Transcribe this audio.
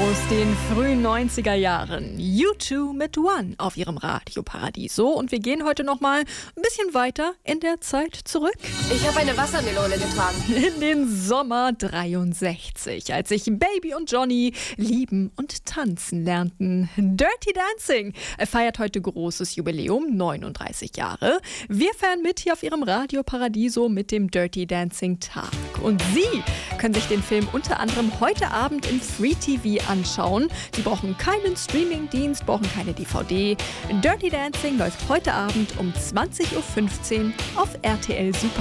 Aus den frühen 90er Jahren. U2 mit One auf ihrem Radio Paradiso. Und wir gehen heute noch mal ein bisschen weiter in der Zeit zurück. Ich habe eine Wassermelone getragen. In den Sommer 63, als sich Baby und Johnny lieben und tanzen lernten. Dirty Dancing feiert heute großes Jubiläum, 39 Jahre. Wir feiern mit hier auf ihrem Radio Paradiso mit dem Dirty Dancing Tag. Und Sie können sich den Film unter anderem heute Abend im Free TV anschauen. Sie brauchen keinen Streamingdienst, brauchen keine DVD. Dirty Dancing läuft heute Abend um 20:15 Uhr auf RTL Super.